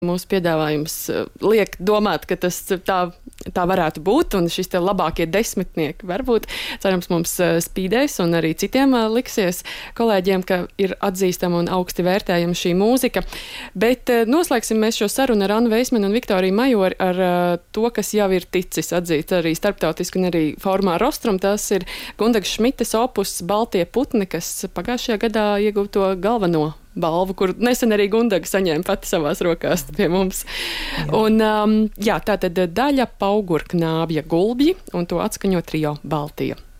Mūsu piedāvājums liek domāt, ka tas tā varētu būt, un šis te labākie desmitnieki varbūt, cerams, mums spīdēs, un arī citiem liksies kolēģiem, ka ir atzīstama un augsti vērtējama šī mūzika. Bet noslēgsim mēs šo sarunu ar Annu Veismanu un Viktoriju Majori ar to, kas jau ir ticis atzīts arī starptautiski un arī formā Rostrum. Tas ir Gundagas Šmites opus Baltie putni, kas pagājušajā gadā ieguva to galveno balvu, kur nesen arī Gundaga saņēma pati savās rokās pie mums. Un, tātad daļa paugurknābja gulbji, un to atskaņo trio Baltija.